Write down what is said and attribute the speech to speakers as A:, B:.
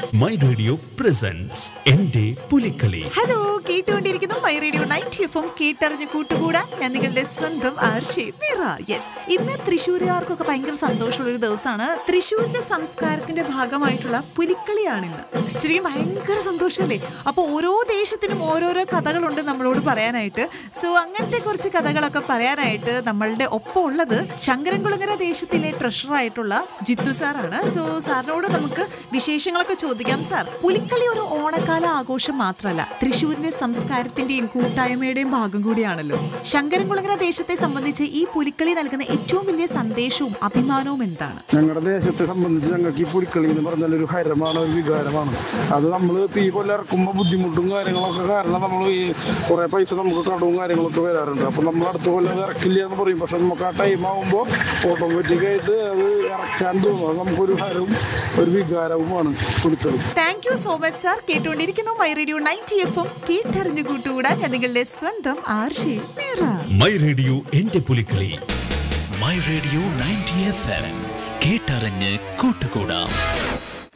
A: My radio presence എന്റെ Pulikali.
B: Hello, കേട്ടുകൊണ്ടിരിക്കുന്നു my radio 90 FM. കേട്ടറിഞ്ഞ് കൂട്ടുകൂടാ ഞാൻ നിങ്ങളുടെ സ്വന്തം ആർഷി മീറ. യെസ്, ഇന്ന് തൃശ്ശൂരുകാർക്കൊക്കെ ഭയങ്കര സന്തോഷമുള്ള ഒരു ദിവസമാണ്. തൃശ്ശൂരിന്റെ സംസ്കാരത്തിന്റെ ഭാഗമായിട്ടുള്ള പുലിക്കളിയാണിന്ന്. ശരിക്കും ഭയങ്കര സന്തോഷമല്ലേ? അപ്പോൾ ഓരോ ദേശത്തിനും ഓരോരോ കഥകളുണ്ട് നമ്മളോട് പറയാനായിട്ട്. സോ അങ്ങനത്തെ കുറച്ച് കഥകളൊക്കെ പറയാനായിട്ട് നമ്മളുടെ ഒപ്പം ഉള്ളത് ശങ്കരൻകുളങ്ങര ദേശത്തിലെ ട്രഷറായിട്ടുള്ള ജിത്തു സാറാണ്. സോ സാറിനോട് നമുക്ക് വിശേഷങ്ങളൊക്കെ ചോദിക്കാം. സാർ, പുലിക്കളി ഒരു ഓണക്കാല ആഘോഷം മാത്രമല്ല, തൃശ്ശൂരിന്റെ സംസ്കാരത്തിന്റെയും കൂട്ടായ്മയുടെയും ഭാഗം കൂടിയാണല്ലോ. ശങ്കരൻകുളങ്ങര ദേശത്തെ സംബന്ധിച്ച് ഈ പുലിക്കളി നൽകുന്ന ഏറ്റവും വലിയ സന്ദേശവും അഭിമാനവും എന്താണ്?
C: ഞങ്ങളുടെ ദേശത്തെ സംബന്ധിച്ച് ഞങ്ങൾക്ക് ഈ പുലിക്കളി എന്ന് പറഞ്ഞാൽ ഒരു ഹരമാണ്, ഒരു വികാരമാണ്. അത് നമ്മൾ തീ പോലെ ഇറക്കുമ്പോൾ ബുദ്ധിമുട്ടും കാര്യങ്ങളൊക്കെ കാരണം നമ്മൾ ഈ കുറേ പൈസ നമുക്ക് കടവും കാര്യങ്ങളൊക്കെ വരാറുണ്ട്. അപ്പം നമ്മൾ അടുത്ത പോലെ അത് ഇറക്കില്ല എന്ന് പറയും. പക്ഷെ നമുക്ക് ആ ടൈം ആകുമ്പോൾ ഓട്ടോമാറ്റിക്കായിട്ട് അത് ഇറക്കാൻ തോന്നും. അത് നമുക്കൊരു ഹരവും ഒരു വികാരവുമാണ് Pulikali.
B: Thank you so much sir. കേട്ടുകൊണ്ടിരിക്കുന്നു മൈ റേഡിയോ 90 FM. കേട്ടറിഞ്ഞു കൂട്ടുകൂടാൻ ഞാൻ നിങ്ങളുടെ സ്വന്തം ആർഷി മീറ.
A: മൈ റേഡിയോ എന്റെ പുലിക്കളി.
D: മൈ റേഡിയോ 90 FM കേട്ടറിഞ്ഞ് കൂട്ടുകൂടാം.